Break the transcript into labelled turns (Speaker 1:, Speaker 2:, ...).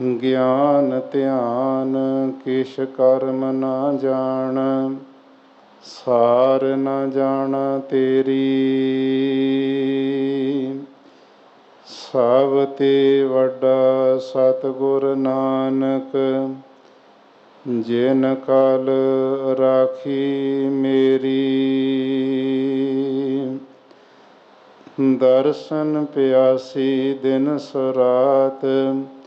Speaker 1: ਗਿਆਨ ਧਿਆਨ ਕਿਛ ਕਰਮ ਨਾ ਜਾਣ, ਸਾਰ ਨਾ ਜਾਣਾ ਤੇਰੀ। ਸਭ ਤੇ ਵੱਡਾ ਸਤਿਗੁਰ ਨਾਨਕ, ਜਿਨ ਕਲ ਰਾਖੀ ਮੇਰੀ। ਦਰਸ਼ਨ ਪਿਆਸੀ ਦਿਨ ਸੁ ਰਾਤ,